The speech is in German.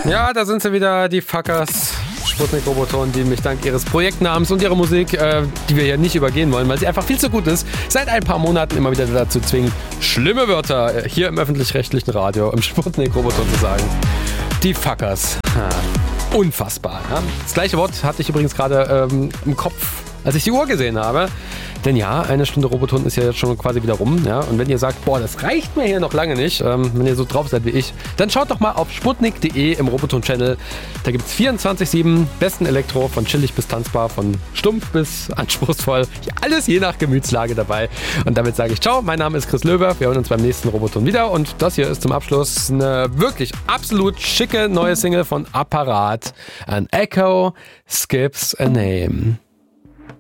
Ja, da sind sie wieder, die Fuckers. Sputnik-Robotoren, die mich dank ihres Projektnamens und ihrer Musik, die wir hier nicht übergehen wollen, weil sie einfach viel zu gut ist, seit ein paar Monaten immer wieder dazu zwingen, schlimme Wörter hier im öffentlich-rechtlichen Radio, im Sputnik-Roboton zu sagen. Die Fuckers. Unfassbar. Ja? Das gleiche Wort hatte ich übrigens gerade im Kopf, als ich die Uhr gesehen habe. Denn ja, eine Stunde Roboton ist ja jetzt schon quasi wieder rum. Ja? Und wenn ihr sagt, boah, das reicht mir hier noch lange nicht, wenn ihr so drauf seid wie ich, dann schaut doch mal auf sputnik.de im Roboton-Channel. Da gibt es 24/7 besten Elektro, von chillig bis tanzbar, von stumpf bis anspruchsvoll. Alles je nach Gemütslage dabei. Und damit sage ich ciao, mein Name ist Chris Löwer. Wir hören uns beim nächsten Roboton wieder. Und das hier ist zum Abschluss eine wirklich absolut schicke neue Single von Apparat. An Echo Skips a Name.